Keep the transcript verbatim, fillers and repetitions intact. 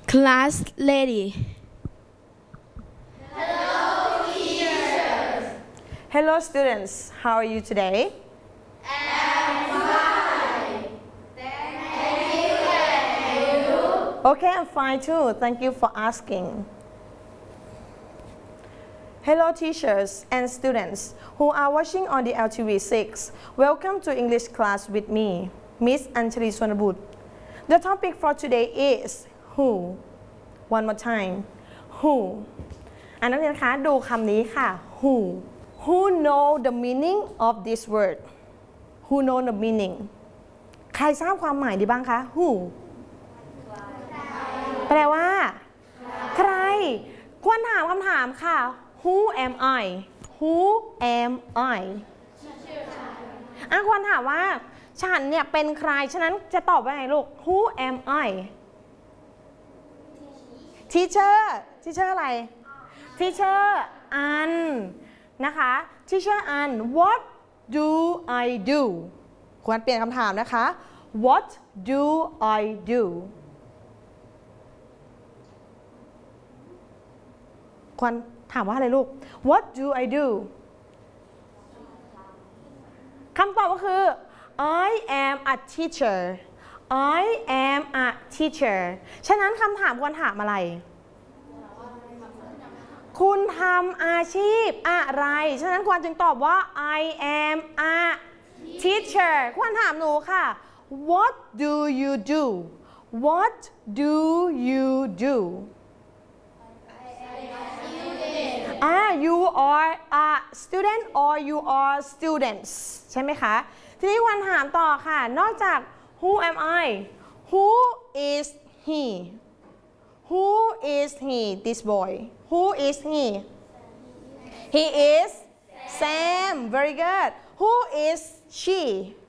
Class lady. Hello, teachers. Hello, students. How are you today? I'm fine. Thank you. And you? Okay, I'm fine too. Thank you for asking. Hello, teachers and students who are watching on the L T V six. Welcome to English class with me, Miss Anjali Swanabut. The topic for today is who. One more time. Who. อ่านนักเรียนคะดูคำนี้ค่ะ who who know the meaning of this word who know the meaning ใครทราบความหมายดีบ้างคะ who แปลว่าใครควรถามคำถามค่ะ who am I who am I อ่ะควรถามว่าฉันเนี่ยเป็นใครฉะนั้นจะตอบว่าไงลูก who am I teacher teacher อะไร teacher อันนะคะ teacher อัน what do I do ควรเปลี่ยนคำถามนะคะ what do I do ควรถามว่าอะไรลูก what do I do คำตอบก็คือ I am a teacher I am a teacher ฉะนั้นคำถามควรถามอะไรคุณทำอาชีพอะไรฉะนั้นควรจึงตอบว่า I am a teacher ควรถามหนูค่ะ What do you do What do you do Ah you are a student or you are students ใช่ไหมคะทีนี้ควรถามต่อค่ะนอกจาก Who am I Who is he Who is he this boy Who is he He is Sam very good Who is she